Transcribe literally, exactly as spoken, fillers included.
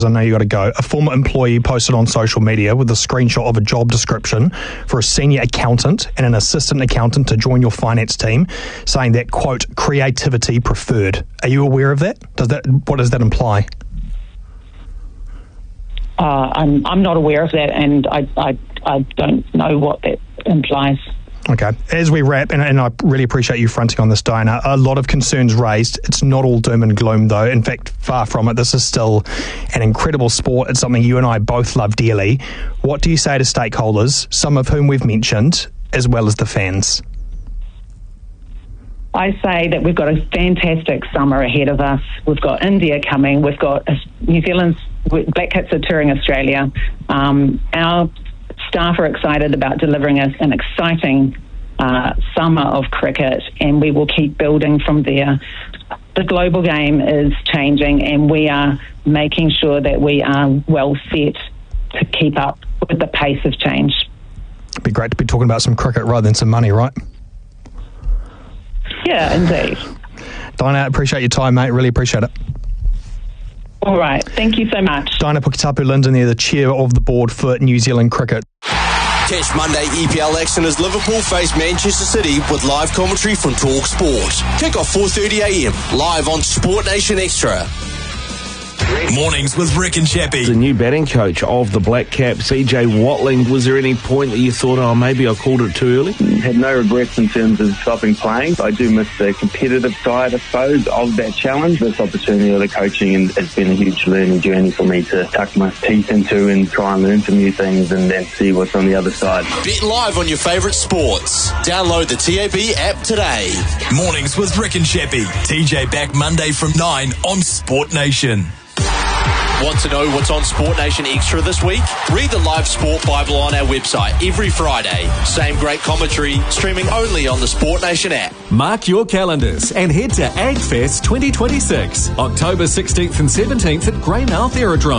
I know you got to go. A former employee posted on social media with a screenshot of a job description for a senior accountant and an assistant accountant to join your finance team, saying that, quote, creativity preferred. Are you aware of that? Does that what does that imply? Uh, I'm I'm not aware of that, and I I I don't know what that implies. Okay. As we wrap, and, and I really appreciate you fronting on this, Diana, a lot of concerns raised. It's not all doom and gloom, though. In fact, far from it. This is still an incredible sport. It's something you and I both love dearly. What do you say to stakeholders, some of whom we've mentioned, as well as the fans? I say that we've got a fantastic summer ahead of us. We've got India coming. We've got New Zealand's Black Caps are touring Australia. Um, our staff are excited about delivering us an exciting uh, summer of cricket, and we will keep building from there. The global game is changing, and we are making sure that we are well set to keep up with the pace of change. It'd be great to be talking about some cricket rather than some money, right? Yeah, indeed. Diana, appreciate your time, mate. Really appreciate it. All right. Thank you so much. Diana Puketapu-Linden there, the chair of the board for New Zealand Cricket. Catch Monday E P L action as Liverpool face Manchester City with live commentary from Talk Sport. Kick off four thirty a m live on Sport Nation Extra. Mornings with Rick and Chappie. The new batting coach of the Black Caps, C J Watling. Was there any point that you thought, oh, maybe I called it too early? Had no regrets in terms of stopping playing. I do miss the competitive side, I suppose, of that challenge. This opportunity of the coaching has been a huge learning journey for me to tuck my teeth into and try and learn some new things and then see what's on the other side. Bet live on your favourite sports. Download the T A B app today. Mornings with Rick and Chappie. T J back Monday from nine on Sport Nation. Want to know what's on Sport Nation Extra this week? Read the live Sport Bible on our website every Friday. Same great commentary, streaming only on the Sport Nation app. Mark your calendars and head to AgFest twenty twenty-six, October sixteenth and seventeenth at Greymouth Aerodrome.